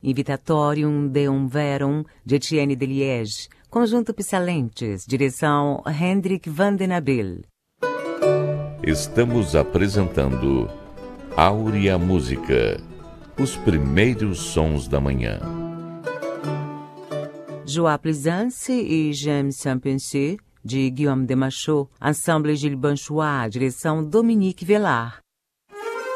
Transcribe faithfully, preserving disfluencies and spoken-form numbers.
Invitatorium Deum Verum, de Etienne de Liège. Conjunto Psalentes, direção Hendrik van den Abel. Estamos apresentando Áurea Música, os primeiros sons da manhã. Joie Plaisance e J'aime sans penser, de Guillaume Demachaux. Ensemble Gilles Banchois, direção Dominique Velar.